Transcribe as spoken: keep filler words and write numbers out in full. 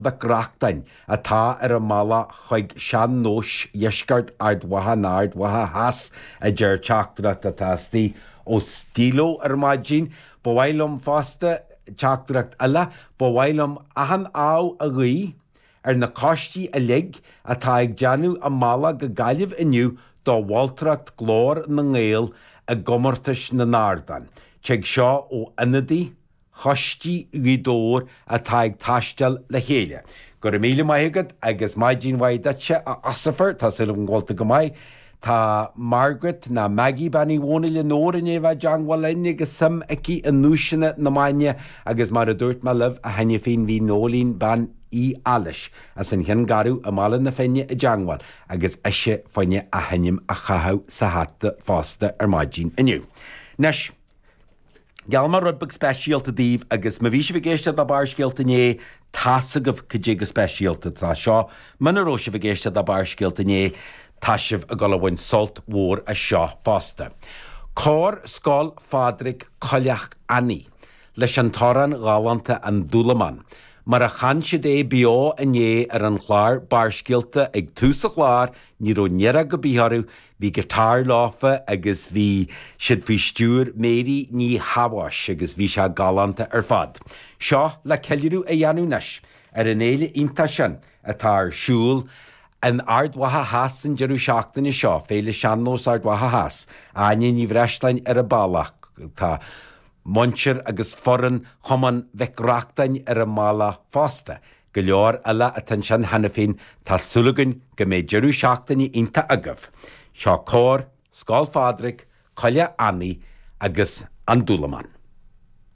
Bacrachtain atá ar a mala chuig sean nóis iesgart ard watha nard watha has a ger teachtracht atá ó stíló ar maidjin bhhailm fásta teachtracht alla bhhailm ahan áw a ghaí ar na cáistí a lig atá ag deanú a mala go gaiileh inniu do bháltracht glór na ngéil a gomartas na nardan. Teag seo ó anadí chostí ridór a taig taistel le chéile. Gur míle maigad agus maidjin waidate a asafar tá silm gáilta go mai tá Margaret na Maggie banní bhóna nóir in éh deanghil agus sam aici an núisina na maine agus mar a dúirt me leh a henne féin hí nólín ban í alis as an chean garú a mála na fenne a deanghil agus eise fanne a hennim a chathú sa hatta fásta ar maidjin inniu. Nes Galmar rudbeg speisialta díomh agus ma bhí sé bhgéiste a barscialta né tasagah chuige speisialta tá seo mana ró sé bhgéiste a barscialta né taisih a gohhain solt mhór a seo fásta. Cór scáil fádric choileach Annie leis an toran gálanta an dúlaman. Mar a chan siad é bio a né ar an chláir barscialta ag tús a chláir ní ro nera go bíharú hí gitár láfa agus bhí siad bhí stúr méri ní hawas agus bhí se galanta ar fad. Seo le ceilirú a dhéanú nes ar an éile ionta sin atá ar siúl an ardwatha has an jeú seachtain i seo féle seanós ardwatha has aine ní bhreislein ar a bailach tá Montir agus foran choman bheicreachtain ar a mála fásta. Go leor eile a tan sin hena féin tá sulagan go méid jeú seachtainní ionta agah. Seo cór, scáil fádric, choile Annie agus an dúlaman.